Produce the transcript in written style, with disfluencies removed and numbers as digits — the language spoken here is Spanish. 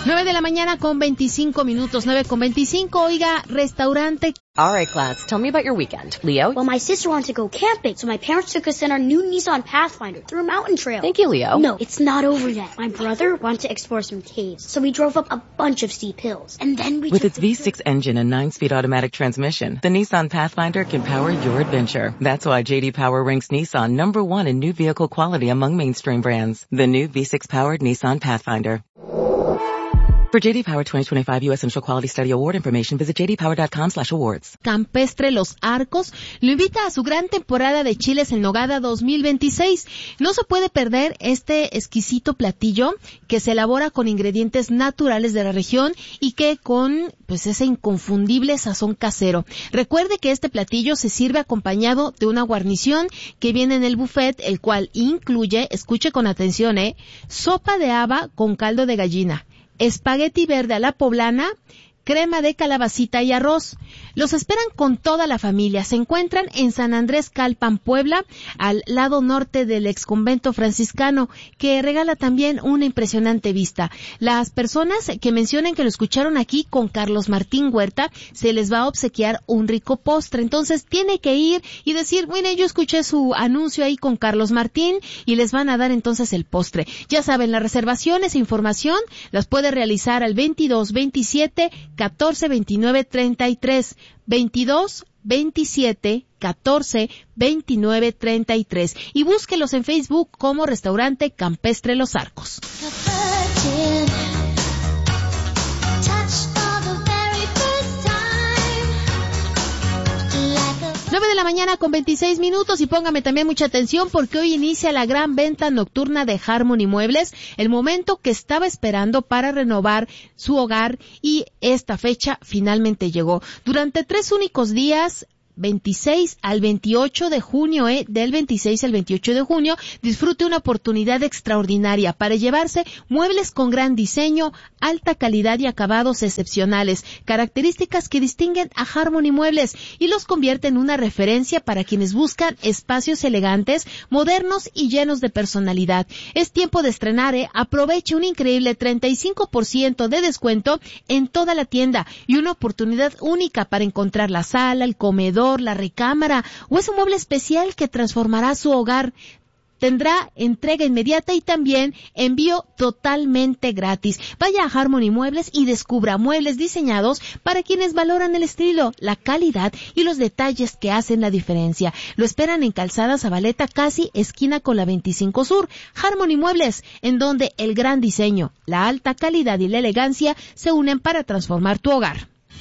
9:25 a.m, 9:25. Oiga, restaurante. All right, class, tell me about your weekend. Leo? Well, my sister wanted to go camping, so my parents took us in our new Nissan Pathfinder through a mountain trail. Thank you, Leo. No, it's not over yet. My brother wanted to explore some caves, so we drove up a bunch of steep hills. And then we With its V6 engine and 9-speed automatic transmission, the Nissan Pathfinder can power your adventure. That's why J.D. Power ranks Nissan #1 in new vehicle quality among mainstream brands. The new V6-powered Nissan Pathfinder. For J.D. Power 2025 U.S. Central Quality Study Award information, visit jdpower.com/awards. Campestre Los Arcos lo invita a su gran temporada de chiles en nogada 2026. No se puede perder este exquisito platillo que se elabora con ingredientes naturales de la región y que con ese inconfundible sazón casero. Recuerde que este platillo se sirve acompañado de una guarnición que viene en el buffet, el cual incluye, escuche con atención, sopa de haba con caldo de gallina, espagueti verde a la poblana, crema de calabacita y arroz. Los esperan con toda la familia. Se encuentran en San Andrés Calpan, Puebla, al lado norte del exconvento franciscano, que regala también una impresionante vista. Las personas que mencionen que lo escucharon aquí con Carlos Martín Huerta, se les va a obsequiar un rico postre. Entonces tiene que ir y decir, mire, yo escuché su anuncio ahí con Carlos Martín, y les van a dar entonces el postre. Ya saben, las reservaciones e información las puede realizar al 22 27 14 29 33, 22 27 14 29 33, y búsquelos en Facebook como Restaurante Campestre Los Arcos. 9:26 a.m, y póngame también mucha atención porque hoy inicia la gran venta nocturna de Harmony Muebles, el momento que estaba esperando para renovar su hogar, y esta fecha finalmente llegó. Durante 3 únicos días, 26 al 28 de junio, del 26 al 28 de junio, disfrute una oportunidad extraordinaria para llevarse muebles con gran diseño, alta calidad y acabados excepcionales, características que distinguen a Harmony Muebles y los convierten en una referencia para quienes buscan espacios elegantes, modernos y llenos de personalidad. Es tiempo de estrenar, aproveche un increíble 35% de descuento en toda la tienda y una oportunidad única para encontrar la sala, el comedor, la recámara o ese mueble especial que transformará su hogar. Tendrá entrega inmediata y también envío totalmente gratis. Vaya a Harmony Muebles y descubra muebles diseñados para quienes valoran el estilo, la calidad y los detalles que hacen la diferencia. Lo esperan en Calzada Zabaleta, casi esquina con la 25 Sur. Harmony Muebles, en donde el gran diseño, la alta calidad y la elegancia se unen para transformar tu hogar.